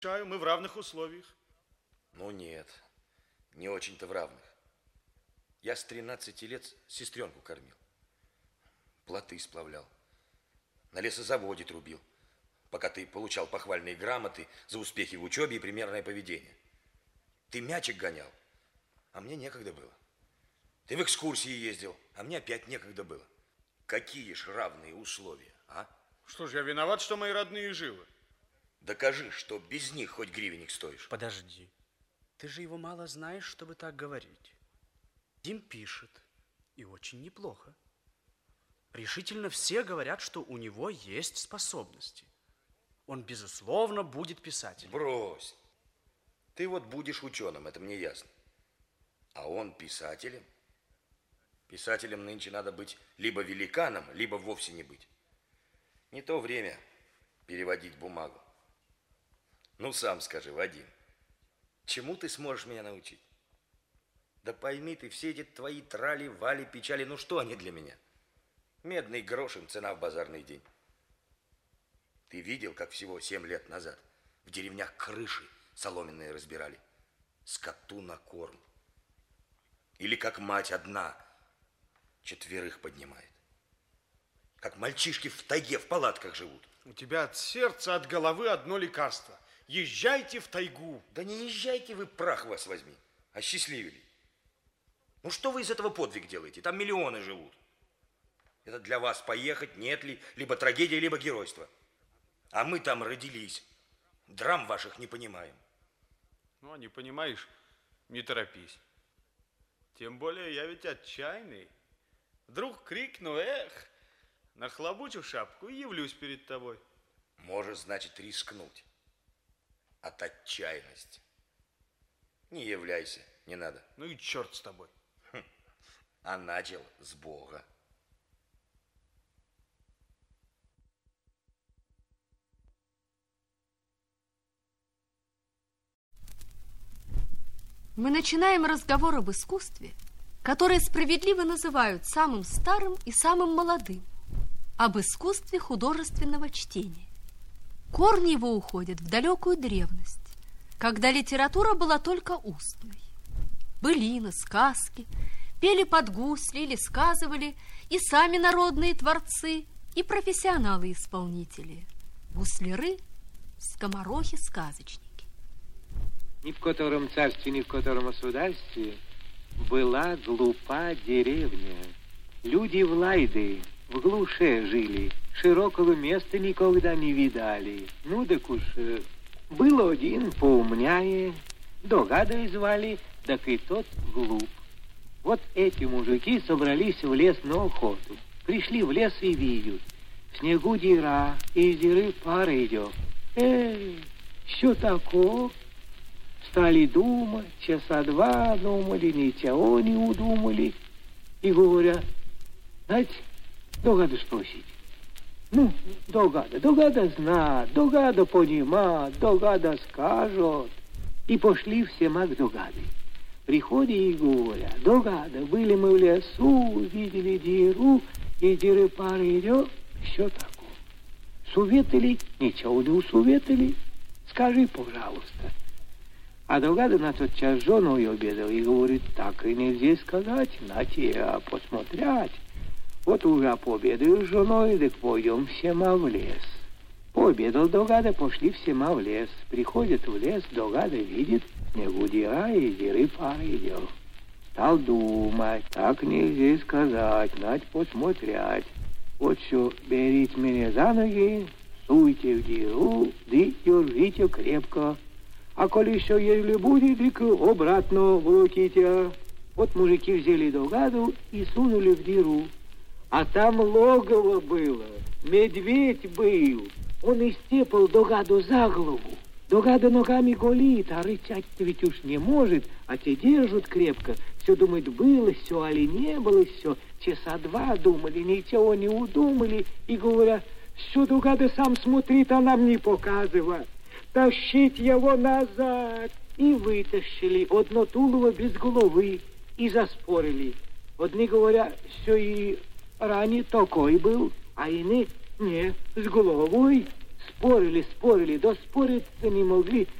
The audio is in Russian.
Мы в равных условиях. Ну нет, не очень-то в равных. Я с 13 лет сестренку кормил, плоты сплавлял, на лесозаводе трубил, пока ты получал похвальные грамоты за успехи в учебе и примерное поведение. Ты мячик гонял, а мне некогда было. Ты в экскурсии ездил, а мне опять некогда было. Какие ж равные условия, а? Что ж, я виноват, что мои родные живы. Докажи, что без них хоть гривенник стоишь. Подожди. Ты же его мало знаешь, чтобы так говорить. Дим пишет, и очень неплохо. Решительно все говорят, что у него есть способности. Он, безусловно, будет писателем. Брось. Ты вот будешь ученым, это мне ясно. А он писателем? Писателем нынче надо быть либо великаном, либо вовсе не быть. Не то время переводить бумагу. Ну, сам скажи, Вадим, чему ты сможешь меня научить? Да пойми ты, все эти твои трали, вали, печали, ну что они для меня? Медный грош им цена в базарный день. Ты видел, как всего 7 лет назад в деревнях крыши соломенные разбирали? Скоту на корм. Или как мать одна 4 поднимает. Как мальчишки в тайге в палатках живут. У тебя от сердца, от головы одно лекарство. Езжайте в тайгу. Да не езжайте вы, прах вас возьми. Осчастливили. Ну что вы из этого подвиг делаете? Там миллионы живут. Это для вас поехать, нет ли, либо трагедия, либо геройство. А мы там родились. Драм ваших не понимаем. Ну, а не понимаешь, не торопись. Тем более я ведь отчаянный. Вдруг крикну, эх, нахлобучу шапку и явлюсь перед тобой. Может, значит, рискнуть. От отчаянности. Не являйся, не надо. Ну и черт с тобой. А начал с Бога. Мы начинаем разговор об искусстве, которое справедливо называют самым старым и самым молодым, об искусстве художественного чтения. Корни его уходят в далекую древность, когда литература была только устной. Былины, сказки, пели под гусли или сказывали и сами народные творцы, и профессионалы-исполнители, гусляры, скоморохи-сказочники. Ни в котором царстве, ни в котором государстве была глупа деревня. Люди в лайды, в глуше жили, широкого места никогда не видали. Ну, так уж был один поумняє, Догадой звали, так и тот глуп. Вот эти мужики собрались в лес на охоту. Пришли в лес и видят, в снегу дыра, и из дыры пар идет. Что такое? Стали думать, часа 2 думали, ничего не удумали. И говорят, знаете, Догада спросить. Ну, Догада знает, Догада понимает, Догада скажет. И пошли все к Догаде. Приходят и говорят, Догада, были мы в лесу, видели дыру, и дыры пар идет. Что такое? Суветили? Ничего не усуветили. Скажи, пожалуйста. А Догада на тот час с женой обедал и говорит, так и нельзя сказать, нате посмотреть. Вот уже пообедаю с женой, так пойдем все в лес. Пообедал Догада, пошли все в лес. Приходят в лес, Догада видит, снегу дыра, и дыры пар идет. Стал думать, так нельзя сказать, нать посмотреть. Вот что, берите меня за ноги, суйте в дыру, да держите крепко. А коли еще, если будет, так обратно бросите. Вот мужики взяли Догаду и сунули в дыру. А там логово было, медведь был. Он истепал Догаду за голову. Догада ногами голит, а рычать-то ведь уж не может, а те держат крепко. Все думают, было все, али не было все. Часа 2 думали, ничего не удумали. И говорят, все, Догада сам смотрит, а нам не показывает. Тащить его назад. И вытащили одно тулово без головы. И заспорили. Одни говорят, все и ранее такой был, а иные, не, с головой. Спорили, спорили, да спорить-то не могли,